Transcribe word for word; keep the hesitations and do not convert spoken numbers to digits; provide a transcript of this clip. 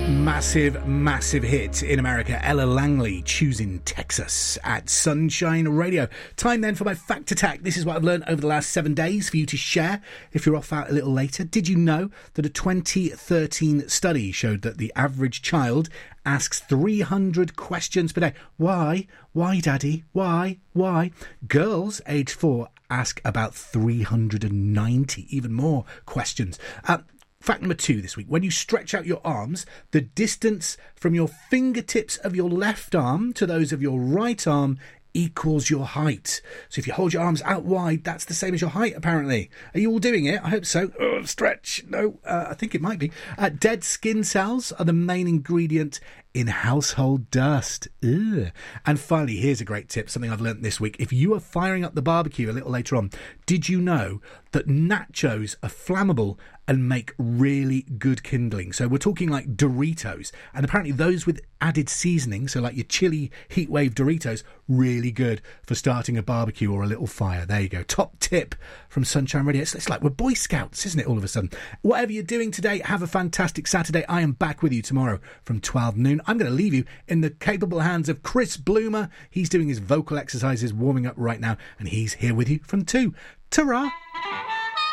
Massive, massive hit in America. Ella Langley, Choosing Texas at Sunshine Radio. Time then for my fact attack. This is what I've learned over the last seven days for you to share if you're off out a little later. Did you know that a twenty thirteen study showed that the average child asks three hundred questions per day? Why? Why, Daddy? Why? Why? Girls aged four ask about three hundred ninety, even more questions. Uh, Fact number two this week. When you stretch out your arms, the distance from your fingertips of your left arm to those of your right arm equals your height. So if you hold your arms out wide, that's the same as your height, apparently. Are you all doing it? I hope so. Oh, stretch. No, uh, I think it might be. Uh, dead skin cells are the main ingredient in household dust. Ugh. And finally, here's a great tip, something I've learnt this week. If you are firing up the barbecue a little later on, did you know that nachos are flammable and make really good kindling? So we're talking like Doritos, and apparently those with added seasoning, so like your chili heatwave Doritos, really good for starting a barbecue or a little fire. There you go. Top tip from Sunshine Radio. It's, it's like we're Boy Scouts, isn't it, all of a sudden? Whatever you're doing today, have a fantastic Saturday. I am back with you tomorrow from twelve noon. I'm going to leave you in the capable hands of Chris Bloomer. He's doing his vocal exercises, warming up right now, and he's here with you from two. Ta-ra!